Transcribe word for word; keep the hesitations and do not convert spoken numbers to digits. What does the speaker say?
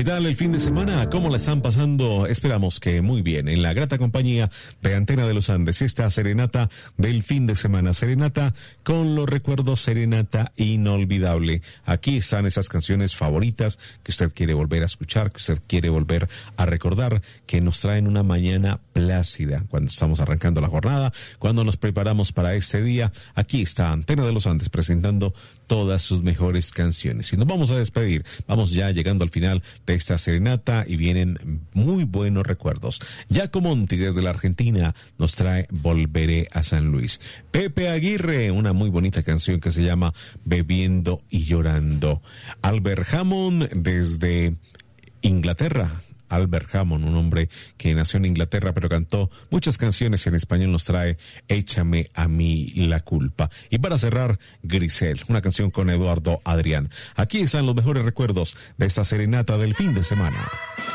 tal el fin de semana? ¿Cómo la están pasando? Esperamos que muy bien. En la grata compañía de Antena de los Andes, esta serenata del fin de semana. Serenata con los recuerdos, serenata inolvidable. Aquí están esas canciones favoritas que usted quiere volver a escuchar, que usted quiere volver a recordar, que nos traen una mañana plácida cuando estamos arrancando la jornada, cuando nos preparamos para este día. Aquí está Antena de los Andes presentando todas sus mejores canciones. Y nos vamos a despedir. Vamos ya llegando al final de esta serenata y vienen muy buenos recuerdos. Jaco Monti desde la Argentina nos trae Volveré a San Luis. Pepe Aguirre, una muy bonita canción que se llama Bebiendo y Llorando. Albert Hammond desde Inglaterra. Albert Hammond, un hombre que nació en Inglaterra pero cantó muchas canciones en español, nos trae Échame a mí la culpa. Y para cerrar, Grisel, una canción con Eduardo Adrián. Aquí están los mejores recuerdos de esta serenata del fin de semana.